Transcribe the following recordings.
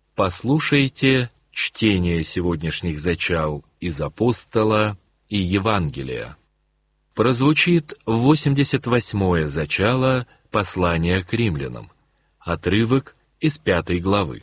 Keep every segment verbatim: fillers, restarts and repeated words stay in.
Послушайте чтение сегодняшних зачал из Апостола и Евангелия. Прозвучит восемьдесят восьмое зачало послания к римлянам, отрывок из пятой главы.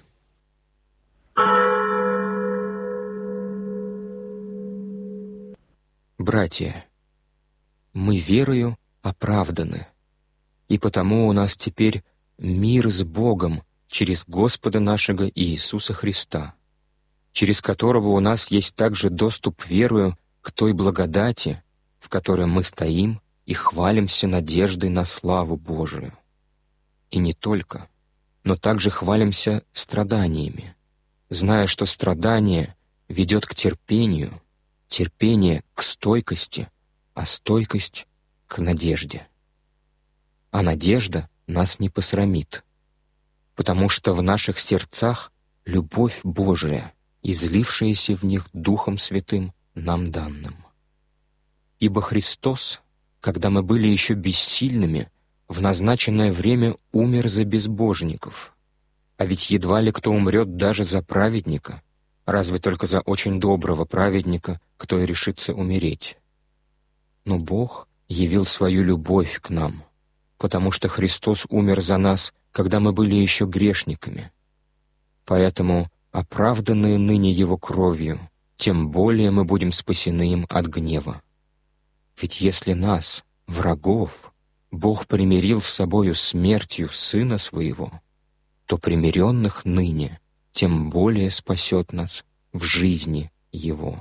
Братья, мы верою оправданы, и потому у нас теперь мир с Богом через Господа нашего Иисуса Христа, через которого у нас есть также доступ верою к той благодати, в которой мы стоим и хвалимся надеждой на славу Божию. И не только, но также хвалимся страданиями, зная, что страдание ведет к терпению, терпение — к стойкости, а стойкость — к надежде. А надежда нас не посрамит, потому что в наших сердцах любовь Божия, излившаяся в них Духом Святым нам данным. Ибо Христос, когда мы были еще бессильными, в назначенное время умер за безбожников. А ведь едва ли кто умрет даже за праведника, разве только за очень доброго праведника, кто и решится умереть. Но Бог явил свою любовь к нам, потому что Христос умер за нас, когда мы были еще грешниками. Поэтому, оправданные ныне Его кровью, тем более мы будем спасены им от гнева. Ведь если нас, врагов, Бог примирил с собою смертью Сына Своего, то примиренных ныне тем более спасет нас в жизни Его.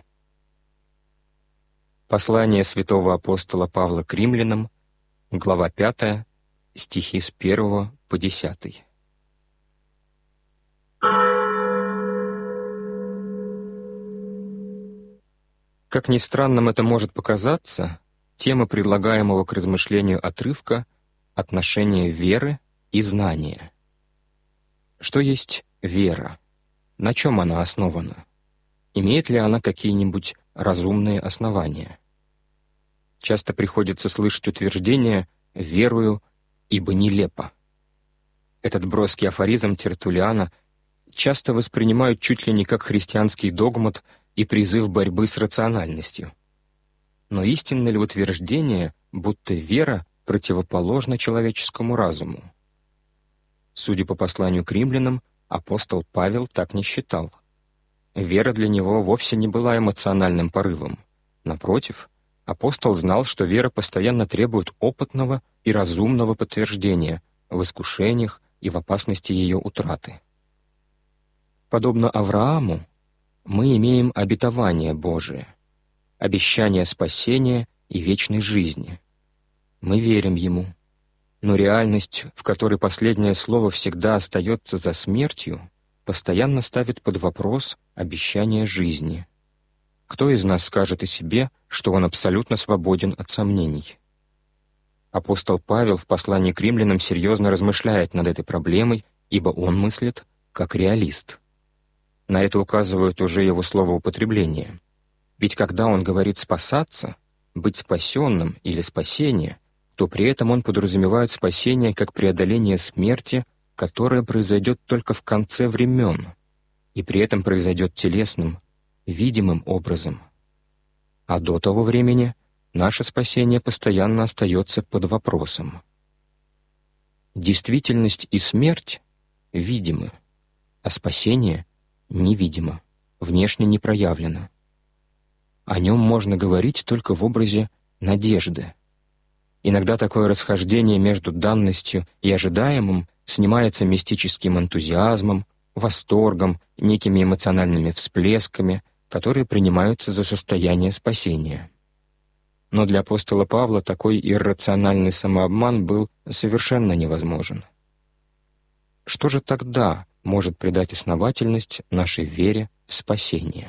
Послание святого апостола Павла к римлянам, глава пятая, стихи с первого по десятый. Как ни странным это может показаться, тема предлагаемого к размышлению отрывка — отношение веры и знания. Что есть вера? На чем она основана? Имеет ли она какие-нибудь разумные основания? Часто приходится слышать утверждение «верую, ибо нелепо». Этот броский афоризм Тертуллиана часто воспринимают чуть ли не как христианский догмат и призыв борьбы с рациональностью. Но истинно ли утверждение, будто вера противоположна человеческому разуму? Судя по посланию к римлянам, апостол Павел так не считал. Вера для него вовсе не была эмоциональным порывом. Напротив, апостол знал, что вера постоянно требует опытного и разумного подтверждения в искушениях и в опасности ее утраты. Подобно Аврааму, мы имеем обетование Божие, обещание спасения и вечной жизни. Мы верим Ему, но реальность, в которой последнее слово всегда остается за смертью, постоянно ставит под вопрос обещание жизни. Кто из нас скажет о себе, что он абсолютно свободен от сомнений? Апостол Павел в послании к римлянам серьезно размышляет над этой проблемой, ибо он мыслит как реалист. На это указывает уже его словоупотребление. Ведь когда он говорит «спасаться», «быть спасенным» или «спасение», то при этом он подразумевает спасение как преодоление смерти, которое произойдет только в конце времен, и при этом произойдет телесным, видимым образом. А до того времени наше спасение постоянно остается под вопросом. Действительность и смерть видимы, а спасение невидимо, внешне не проявлено. О нем можно говорить только в образе надежды. Иногда такое расхождение между данностью и ожидаемым снимается мистическим энтузиазмом, восторгом, некими эмоциональными всплесками, которые принимаются за состояние спасения. Но для апостола Павла такой иррациональный самообман был совершенно невозможен. Что же тогда может придать основательность нашей вере в спасение?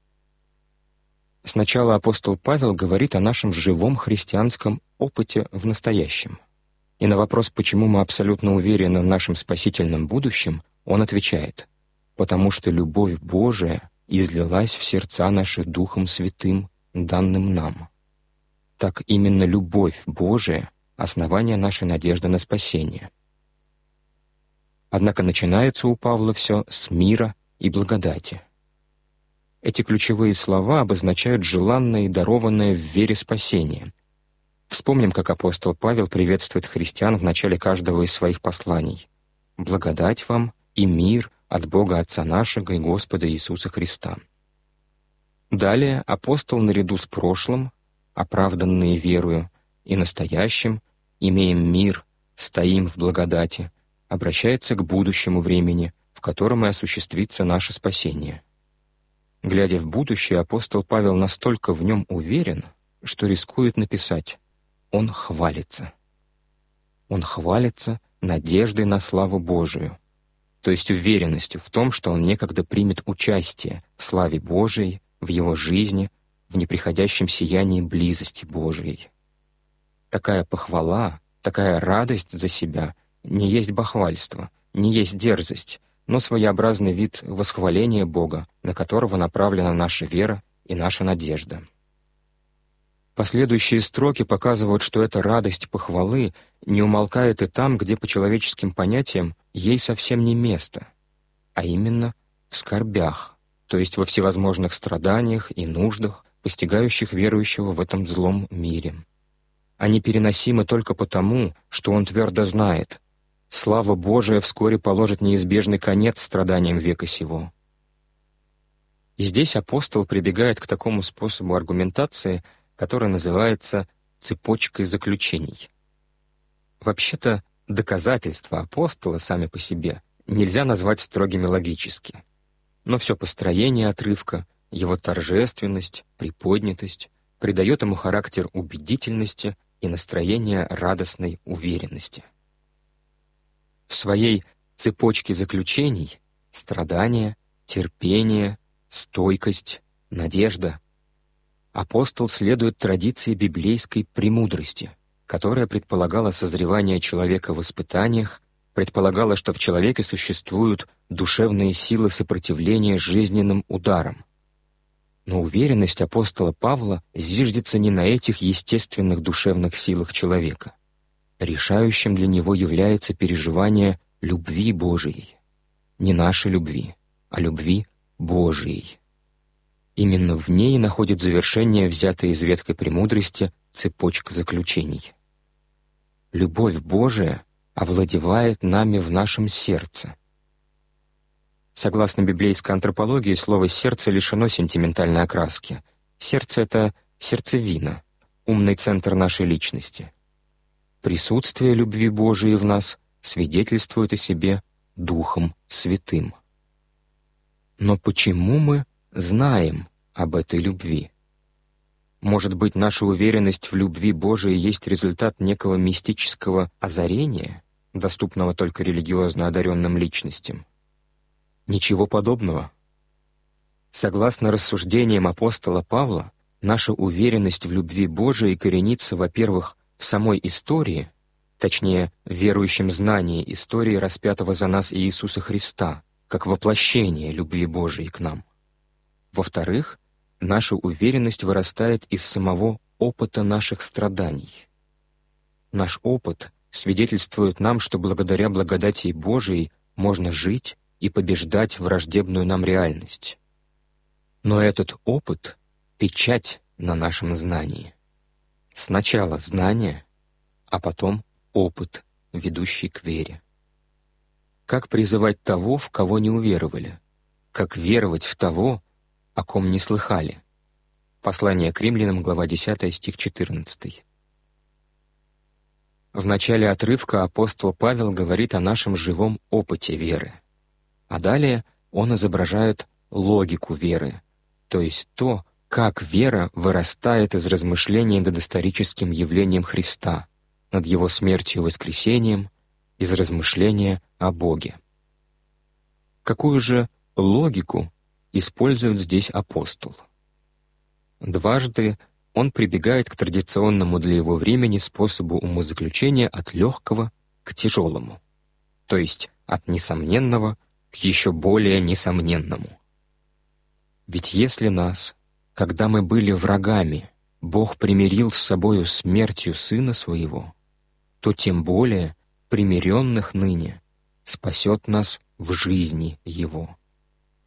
Сначала апостол Павел говорит о нашем живом христианском опыте в настоящем. И на вопрос, почему мы абсолютно уверены в нашем спасительном будущем, он отвечает: «Потому что любовь Божия излилась в сердца наши Духом Святым, данным нам». Так именно любовь Божия — основание нашей надежды на спасение. Однако начинается у Павла все с мира и благодати. Эти ключевые слова обозначают желанное и дарованное в вере спасение. Вспомним, как апостол Павел приветствует христиан в начале каждого из своих посланий. «Благодать вам и мир от Бога Отца нашего и Господа Иисуса Христа». Далее апостол наряду с прошлым, оправданные верою, и настоящим, имеем мир, стоим в благодати, обращается к будущему времени, в котором и осуществится наше спасение. Глядя в будущее, апостол Павел настолько в нем уверен, что рискует написать: «Он хвалится». Он хвалится надеждой на славу Божию, то есть уверенностью в том, что он некогда примет участие в славе Божией, в его жизни, в неприходящем сиянии близости Божией. Такая похвала, такая радость за себя не есть бахвальство, не есть дерзость, но своеобразный вид восхваления Бога, на которого направлена наша вера и наша надежда. Последующие строки показывают, что эта радость похвалы не умолкает и там, где по человеческим понятиям ей совсем не место, а именно в скорбях, то есть во всевозможных страданиях и нуждах, постигающих верующего в этом злом мире. Они переносимы только потому, что он твердо знает: слава Божия вскоре положит неизбежный конец страданиям века сего. И здесь апостол прибегает к такому способу аргументации, который называется цепочкой заключений. Вообще-то, доказательства апостола сами по себе нельзя назвать строгими логически, но все построение отрывка, его торжественность, приподнятость придает ему характер убедительности и настроение радостной уверенности. В своей цепочке заключений — страдания, терпение, стойкость, надежда — апостол следует традиции библейской премудрости, которая предполагала созревание человека в испытаниях, предполагала, что в человеке существуют душевные силы сопротивления жизненным ударам. Но уверенность апостола Павла зиждется не на этих естественных душевных силах человека. Решающим для него является переживание любви Божией. Не нашей любви, а любви Божией. Именно в ней находит завершение взятая из ветхой премудрости цепочка заключений. Любовь Божия овладевает нами в нашем сердце. Согласно библейской антропологии, слово «сердце» лишено сентиментальной окраски. Сердце — это сердцевина, умный центр нашей личности. Присутствие любви Божией в нас свидетельствует о себе Духом Святым. Но почему мы знаем об этой любви? Может быть, наша уверенность в любви Божией есть результат некого мистического озарения, доступного только религиозно одаренным личностям? Ничего подобного. Согласно рассуждениям апостола Павла, наша уверенность в любви Божией коренится, во-первых, в самой истории, точнее, в верующем знании истории распятого за нас Иисуса Христа, как воплощение любви Божией к нам. Во-вторых, наша уверенность вырастает из самого опыта наших страданий. Наш опыт свидетельствует нам, что благодаря благодати Божией можно жить и побеждать враждебную нам реальность. Но этот опыт — печать на нашем знании. Сначала знание, а потом опыт, ведущий к вере. Как призывать того, в кого не уверовали? Как веровать в того, о ком не слыхали? Послание к Римлянам, глава десятая, стих четырнадцатый. В начале отрывка апостол Павел говорит о нашем живом опыте веры, а далее он изображает логику веры, то есть то, как вера вырастает из размышления над историческим явлением Христа, над Его смертью и воскресением, из размышления о Боге. Какую же логику использует здесь апостол? Дважды он прибегает к традиционному для его времени способу умозаключения от легкого к тяжелому, то есть от несомненного к еще более несомненному. Ведь если нас, когда мы были врагами, Бог примирил с собою смертью Сына Своего, то тем более примиренных ныне спасет нас в жизни Его.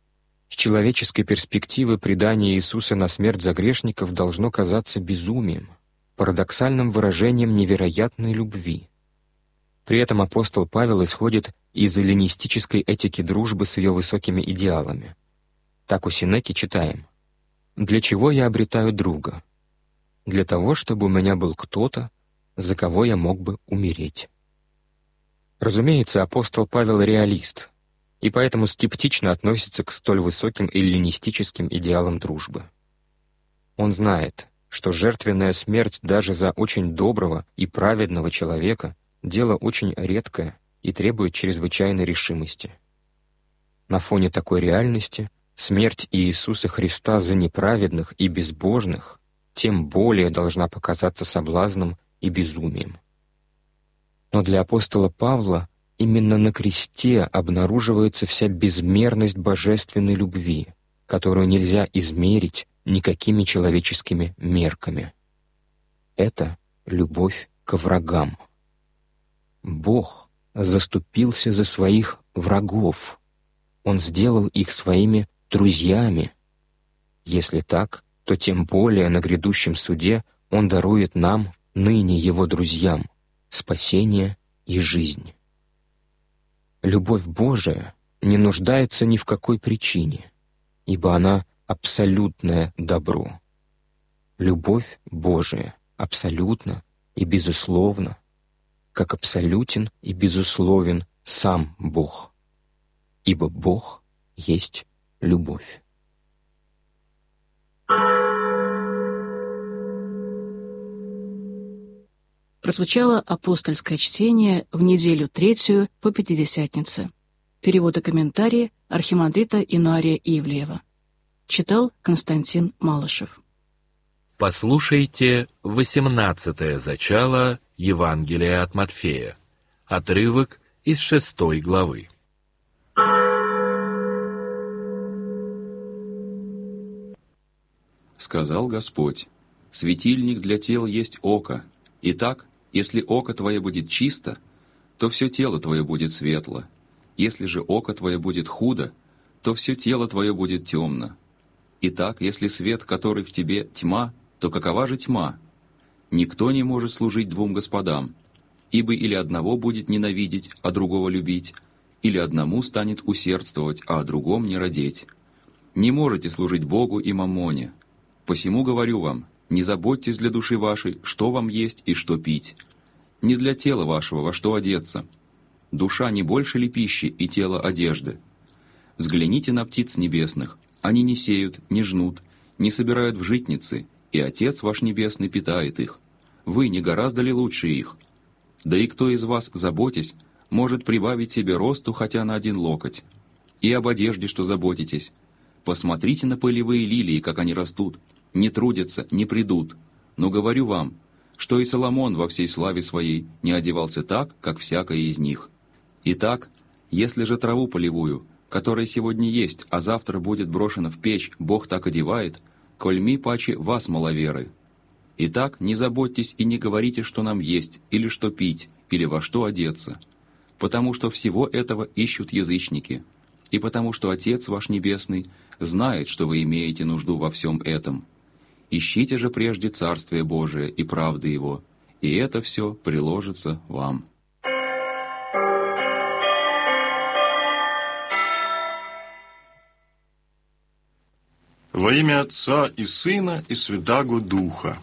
С человеческой перспективы предание Иисуса на смерть за грешников должно казаться безумием, парадоксальным выражением невероятной любви. При этом апостол Павел исходит из эллинистической этики дружбы с ее высокими идеалами. Так у Сенеки читаем: «Для чего я обретаю друга? Для того, чтобы у меня был кто-то, за кого я мог бы умереть». Разумеется, апостол Павел реалист, и поэтому скептично относится к столь высоким эллинистическим идеалам дружбы. Он знает, что жертвенная смерть даже за очень доброго и праведного человека — дело очень редкое и требует чрезвычайной решимости. На фоне такой реальности смерть Иисуса Христа за неправедных и безбожных тем более должна показаться соблазном и безумием. Но для апостола Павла именно на кресте обнаруживается вся безмерность божественной любви, которую нельзя измерить никакими человеческими мерками. Это любовь к врагам. Бог заступился за своих врагов. Он сделал их своими друзьями. Если так, то тем более на грядущем суде Он дарует нам, ныне Его друзьям, спасение и жизнь. Любовь Божия не нуждается ни в какой причине, ибо она абсолютное добро. Любовь Божия абсолютна и безусловна, как абсолютен и безусловен сам Бог, ибо Бог есть любовь. Прозвучало апостольское чтение в неделю третью по Пятидесятнице. Перевод и комментарии архимандрита Инуария Ивлеева. Читал Константин Малышев. Послушайте восемнадцатое зачало Евангелия от Матфея. Отрывок из шестой главы. Сказал Господь: «Светильник для тела есть око. Итак, если око твое будет чисто, то все тело твое будет светло. Если же око твое будет худо, то все тело твое будет темно. Итак, если свет, который в тебе, тьма, то какова же тьма? Никто не может служить двум господам, ибо или одного будет ненавидеть, а другого любить, или одному станет усердствовать, а о другом не радеть. Не можете служить Богу и маммоне. Посему говорю вам, не заботьтесь для души вашей, что вам есть и что пить. Не для тела вашего, во что одеться. Душа не больше ли пищи и тело одежды? Взгляните на птиц небесных. Они не сеют, не жнут, не собирают в житницы, и Отец ваш Небесный питает их. Вы не гораздо ли лучше их? Да и кто из вас, заботясь, может прибавить себе росту хотя на один локоть? И об одежде, что заботитесь. Посмотрите на полевые лилии, как они растут. Не трудятся, не придут. Но говорю вам, что и Соломон во всей славе своей не одевался так, как всякая из них. Итак, если же траву полевую, которая сегодня есть, а завтра будет брошена в печь, Бог так одевает, кольми паче вас, маловеры. Итак, не заботьтесь и не говорите, что нам есть, или что пить, или во что одеться, потому что всего этого ищут язычники, и потому что Отец ваш Небесный знает, что вы имеете нужду во всем этом. Ищите же прежде Царствие Божие и правды Его, и это все приложится вам». Во имя Отца и Сына и Святаго Духа.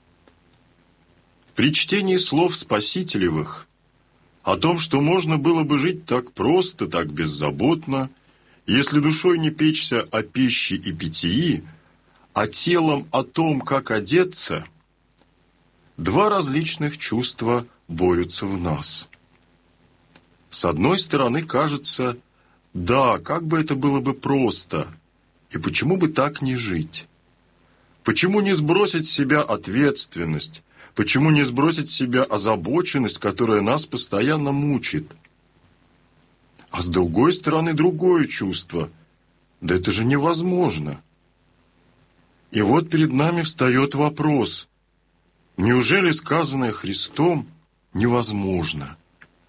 При чтении слов Спасителевых о том, что можно было бы жить так просто, так беззаботно, если душой не печься о пище и питьи, а телом о том, как одеться, два различных чувства борются в нас. С одной стороны, кажется, да, как бы это было бы просто, и почему бы так не жить? Почему не сбросить с себя ответственность? Почему не сбросить с себя озабоченность, которая нас постоянно мучит? А с другой стороны, другое чувство. Да это же невозможно. И вот перед нами встает вопрос. Неужели сказанное Христом невозможно?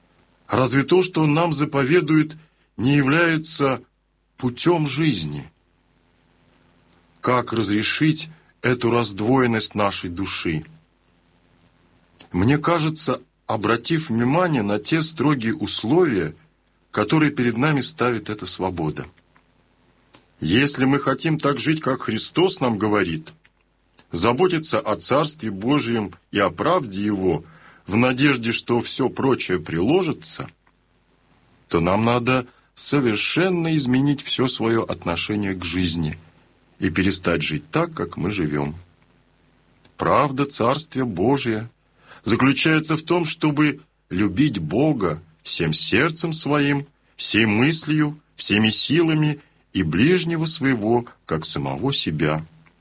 Разве то, что Он нам заповедует, не является путем жизни? как разрешить эту раздвоенность нашей души. Мне кажется, обратив внимание на те строгие условия, которые перед нами ставит эта свобода. Если мы хотим так жить, как Христос нам говорит, заботиться о Царстве Божьем и о правде Его, в надежде, что все прочее приложится, то нам надо совершенно изменить все свое отношение к жизни и перестать жить так, как мы живем. Правда Царствия Божия заключается в том, чтобы любить Бога всем сердцем своим, всей мыслью, всеми силами и ближнего своего, как самого себя.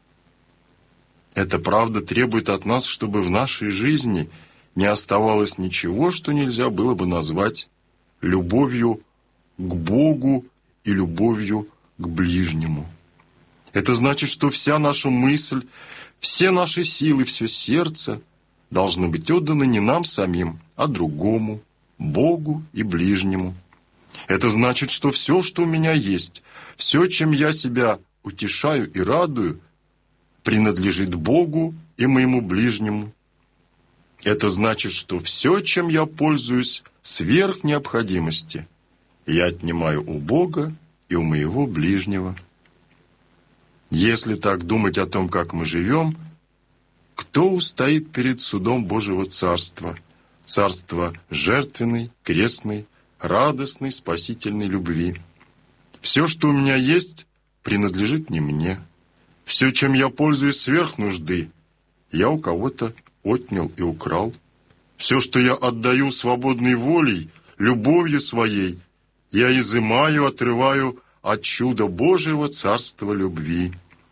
Эта правда требует от нас, чтобы в нашей жизни не оставалось ничего, что нельзя было бы назвать любовью к Богу и любовью к ближнему. Это значит, что вся наша мысль, все наши силы, все сердце должны быть отданы не нам самим, а другому, Богу и ближнему. Это значит, что все, что у меня есть, все, чем я себя утешаю и радую, принадлежит Богу и моему ближнему. Это значит, что все, чем я пользуюсь сверх необходимости, я отнимаю у Бога и у моего ближнего. Если так думать о том, как мы живем, кто устоит перед судом Божьего Царства, Царства жертвенной, крестной, радостной, спасительной любви? Все, что у меня есть, принадлежит не мне. Все, чем я пользуюсь сверх нужды, я у кого-то отнял и украл. Все, что я отдаю свободной волей, любовью своей, я изымаю, отрываю от чуда Божьего Царства любви.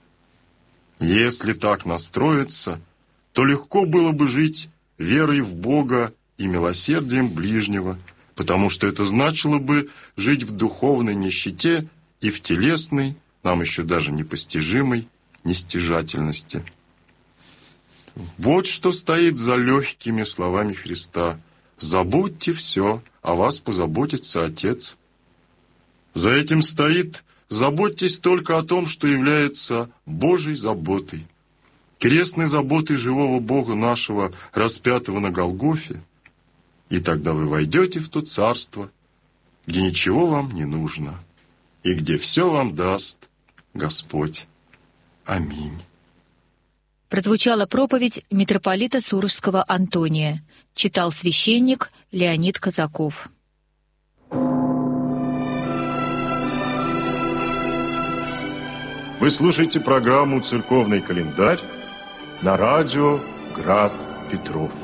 Если так настроиться, то легко было бы жить верой в Бога и милосердием ближнего, потому что это значило бы жить в духовной нищете и в телесной, нам еще даже непостижимой, нестяжательности. Вот что стоит за легкими словами Христа: «Забудьте все, о вас позаботится Отец». За этим стоит: заботьтесь только о том, что является Божьей заботой, крестной заботой живого Бога нашего, распятого на Голгофе, и тогда вы войдете в то царство, где ничего вам не нужно, и где все вам даст Господь. Аминь. Прозвучала проповедь митрополита Сурожского Антония. Читал священник Леонид Казаков. Вы слушаете программу «Церковный календарь» на радио «Град Петров».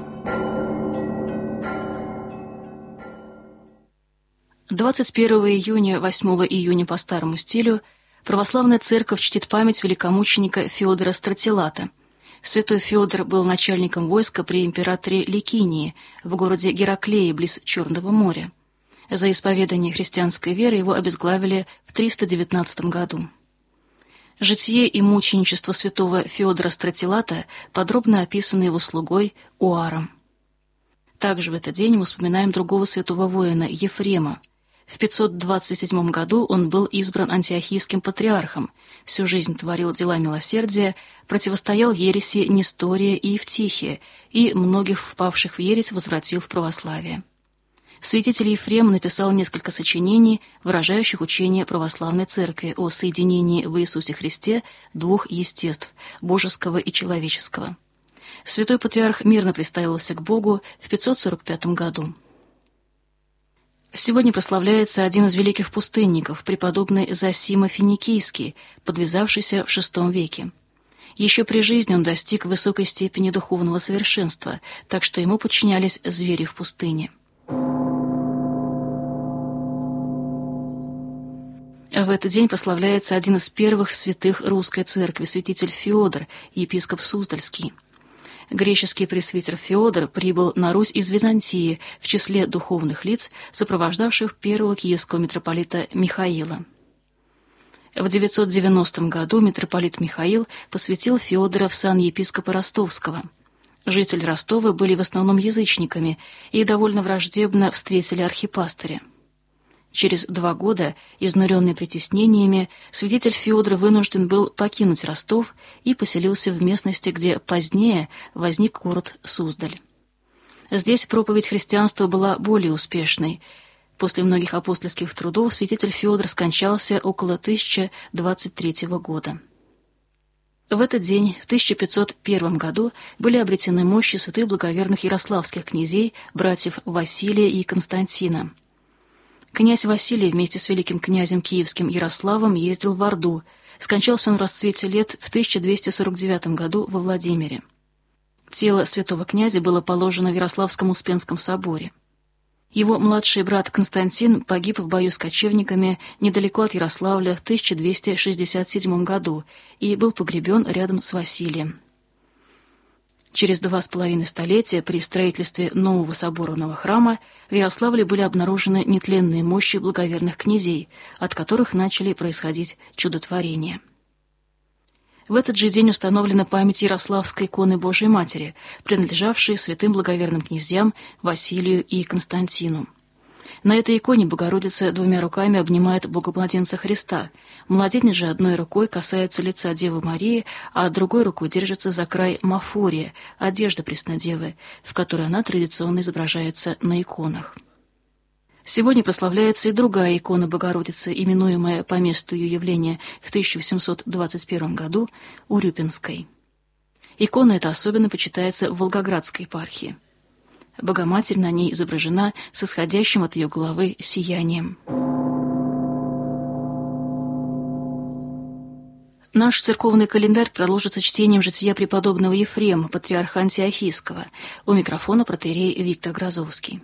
двадцать первого июня — восьмого июня по старому стилю православная церковь чтит память великомученика Феодора Стратилата. Святой Феодор был начальником войска при императоре Ликинии в городе Гераклее близ Черного моря. За исповедание христианской веры его обезглавили в триста девятнадцатом году. Житие и мученичество святого Феодора Стратилата подробно описаны его слугой Уаром. Также в этот день мы вспоминаем другого святого воина Ефрема. В пятьсот двадцать седьмом году он был избран антиохийским патриархом, всю жизнь творил дела милосердия, противостоял ереси Нестория и Евтихия и многих впавших в ересь возвратил в православие. Святитель Ефрем написал несколько сочинений, выражающих учение православной церкви о соединении в Иисусе Христе двух естеств – божеского и человеческого. Святой патриарх мирно приставился к Богу в пятьсот сорок пятом году. Сегодня прославляется один из великих пустынников, преподобный Зосима Финикийский, подвязавшийся в шестом веке. Еще при жизни он достиг высокой степени духовного совершенства, так что ему подчинялись звери в пустыне. В этот день прославляется один из первых святых русской церкви, святитель Феодор, епископ Суздальский. Греческий пресвитер Феодор прибыл на Русь из Византии в числе духовных лиц, сопровождавших первого киевского митрополита Михаила. В девятьсот девяностом году митрополит Михаил посвятил Феодора в сан епископа Ростовского. Жители Ростова были в основном язычниками и довольно враждебно встретили архипастыря. Через два года, изнуренный притеснениями, святитель Феодор вынужден был покинуть Ростов и поселился в местности, где позднее возник город Суздаль. Здесь проповедь христианства была более успешной. После многих апостольских трудов святитель Феодор скончался около тысяча двадцать третьего года. В этот день, в тысяча пятьсот первом году, были обретены мощи святых благоверных ярославских князей, братьев Василия и Константина. Князь Василий вместе с великим князем киевским Ярославом ездил в Орду. Скончался он в расцвете лет в тысяча двести сорок девятом году во Владимире. Тело святого князя было положено в Ярославском Успенском соборе. Его младший брат Константин погиб в бою с кочевниками недалеко от Ярославля в тысяча двести шестьдесят седьмом году и был погребен рядом с Василием. Через два с половиной столетия при строительстве нового соборного храма в Ярославле были обнаружены нетленные мощи благоверных князей, от которых начали происходить чудотворения. В этот же день установлена память Ярославской иконы Божией Матери, принадлежавшей святым благоверным князьям Василию и Константину. На этой иконе Богородица двумя руками обнимает Богомладенца Христа. Младенец же одной рукой касается лица Девы Марии, а другой рукой держится за край мафория, одежда Преснодевы, в которой она традиционно изображается на иконах. Сегодня прославляется и другая икона Богородицы, именуемая по месту ее явления в тысяча восемьсот двадцать первом году Урюпинской. Икона эта особенно почитается в Волгоградской епархии. Богоматерь на ней изображена с исходящим от ее головы сиянием. Наш церковный календарь продолжится чтением жития преподобного Ефрема, патриарха Антиохийского. У микрофона протоиерей Виктор Грозовский.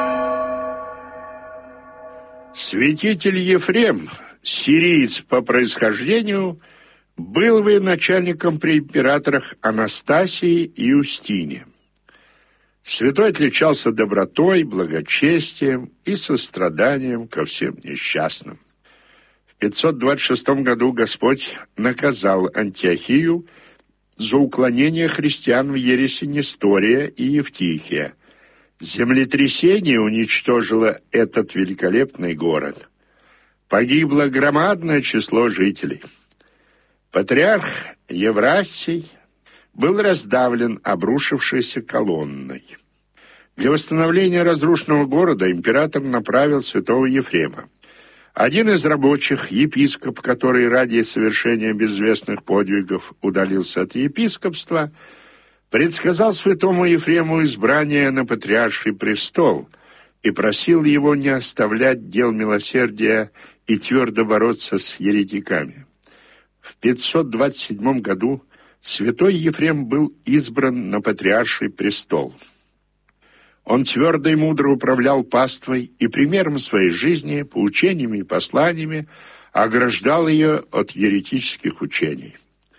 Святитель Ефрем, сириец по происхождению, был военачальником при императорах Анастасии и Юстине. Святой отличался добротой, благочестием и состраданием ко всем несчастным. В пятьсот двадцать шестом году Господь наказал Антиохию за уклонение христиан в ереси Нестория и Евтихия. Землетрясение уничтожило этот великолепный город. Погибло громадное число жителей. Патриарх Евразий был раздавлен обрушившейся колонной. Для восстановления разрушенного города император направил святого Ефрема. Один из рабочих, епископ, который ради совершения безвестных подвигов удалился от епископства, предсказал святому Ефрему избрание на патриарший престол и просил его не оставлять дел милосердия и твердо бороться с еретиками. В пятьсот двадцать седьмом году святой Ефрем был избран на патриарший престол. Он твердо и мудро управлял паствой и примером своей жизни, поучениями и посланиями ограждал ее от еретических учений.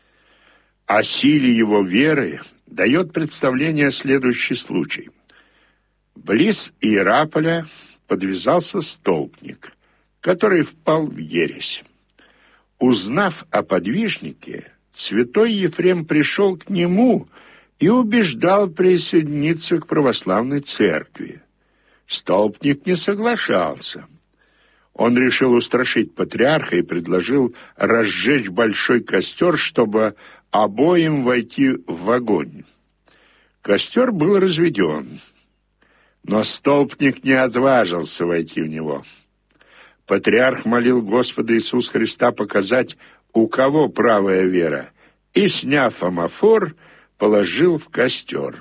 О силе его веры дает представление следующий случай. Близ Иераполя подвязался столпник, который впал в ересь. Узнав о подвижнике, святой Ефрем пришел к нему и убеждал присоединиться к православной церкви. Столпник не соглашался. Он решил устрашить патриарха и предложил разжечь большой костер, чтобы обоим войти в огонь. Костер был разведен, но столпник не отважился войти в него. Патриарх молил Господа Иисуса Христа показать, у кого правая вера, и, сняв амафор, положил в костер.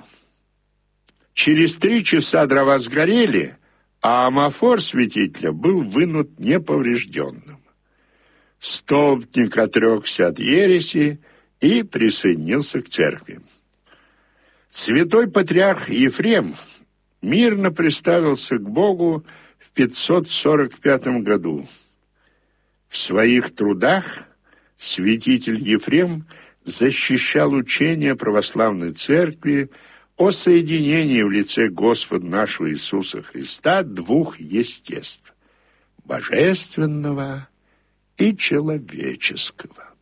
Через три часа дрова сгорели, а амафор святителя был вынут неповрежденным. Столпник отрекся от ереси и присоединился к церкви. Святой патриарх Ефрем мирно приставился к Богу в пятьсот сорок пятом году. В своих трудах святитель Ефрем защищал учение православной церкви о соединении в лице Господа нашего Иисуса Христа двух естеств – божественного и человеческого.